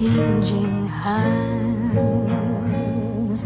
changing hands.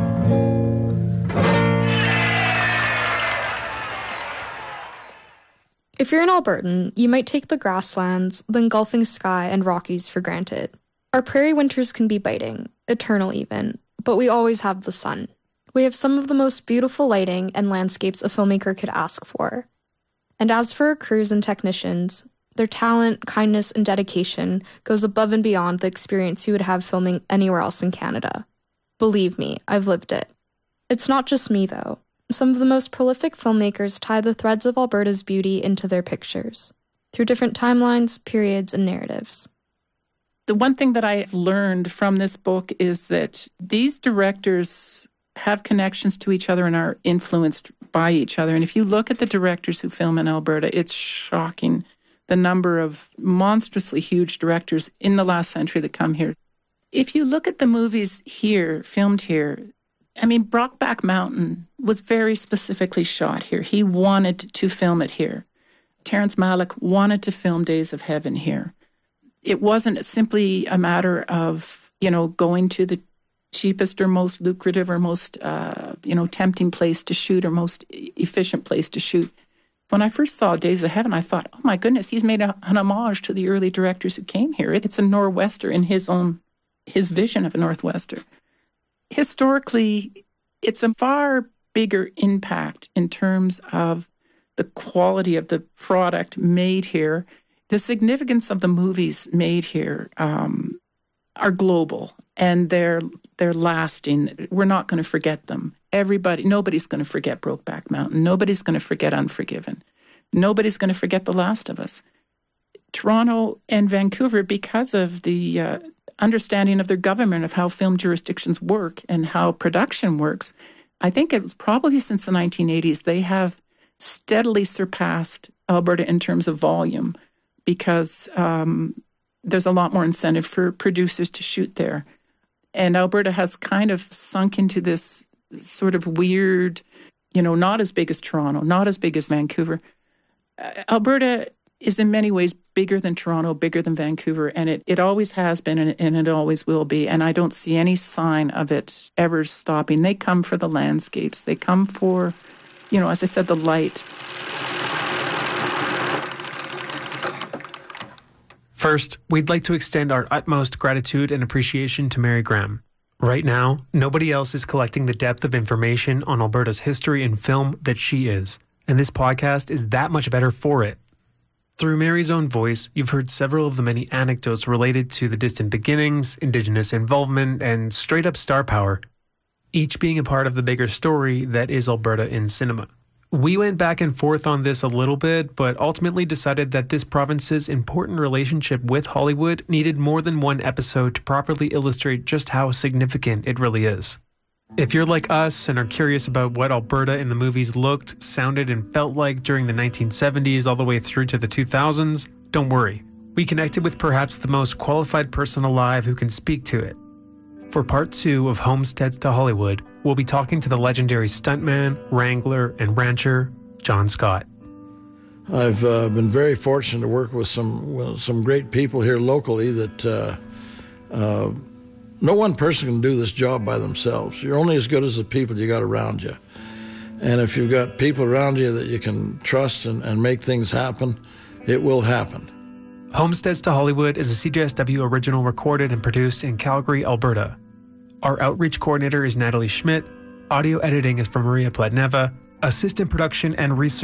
If you're an Albertan, you might take the grasslands, the engulfing sky, and Rockies for granted. Our prairie winters can be biting, eternal even, but we always have the sun. We have some of the most beautiful lighting and landscapes a filmmaker could ask for. And as for our crews and technicians, their talent, kindness, and dedication goes above and beyond the experience you would have filming anywhere else in Canada. Believe me, I've lived it. It's not just me, though. Some of the most prolific filmmakers tie the threads of Alberta's beauty into their pictures, through different timelines, periods, and narratives. The one thing that I've learned from this book is that these directors have connections to each other and are influenced by each other. And if you look at the directors who film in Alberta, it's shocking the number of monstrously huge directors in the last century that come here. If you look at the movies here, filmed here, I mean, Brokeback Mountain was very specifically shot here. He wanted to film it here. Terrence Malick wanted to film Days of Heaven here. It wasn't simply a matter of, going to the cheapest or most lucrative or most, tempting place to shoot or most efficient place to shoot. When I first saw Days of Heaven, I thought, oh my goodness, he's made an homage to the early directors who came here. It's a Northwester in his vision of a Northwester. Historically, it's a far bigger impact in terms of the quality of the product made here. The significance of the movies made here are global, and they're lasting. We're not going to forget them. Nobody's going to forget Brokeback Mountain. Nobody's going to forget Unforgiven. Nobody's going to forget The Last of Us. Toronto and Vancouver, because of the understanding of their government of how film jurisdictions work and how production works, I think it was probably since the 1980s, they have steadily surpassed Alberta in terms of volume because there's a lot more incentive for producers to shoot there. And Alberta has kind of sunk into this sort of weird, not as big as Toronto, not as big as Vancouver. Alberta is in many ways bigger than Toronto, bigger than Vancouver, and it always has been and it always will be. And I don't see any sign of it ever stopping. They come for the landscapes. They come for, as I said, the light. First, we'd like to extend our utmost gratitude and appreciation to Mary Graham. Right now, nobody else is collecting the depth of information on Alberta's history and film that she is, and this podcast is that much better for it. Through Mary's own voice, you've heard several of the many anecdotes related to the distant beginnings, Indigenous involvement, and straight-up star power, each being a part of the bigger story that is Alberta in cinema. We went back and forth on this a little bit, but ultimately decided that this province's important relationship with Hollywood needed more than one episode to properly illustrate just how significant it really is. If you're like us and are curious about what Alberta in the movies looked, sounded, and felt like during the 1970s all the way through to the 2000s, don't worry. We connected with perhaps the most qualified person alive who can speak to it. For part 2 of Homesteads to Hollywood, we'll be talking to the legendary stuntman, wrangler, and rancher, John Scott. I've been very fortunate to work with some great people here locally that no one person can do this job by themselves. You're only as good as the people you got around you. And if you've got people around you that you can trust and make things happen, it will happen. Homesteads to Hollywood is a CJSW original recorded and produced in Calgary, Alberta. Our outreach coordinator is Natalie Schmidt. Audio editing is from Maria Pladneva. Assistant production and research